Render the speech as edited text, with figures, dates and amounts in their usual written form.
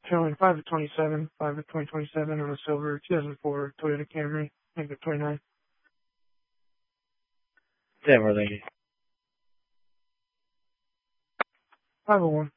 showing 5 of 27, 5 of 2027 on a silver 2004 Toyota Camry, negative 29. 10 more, thank you. 501.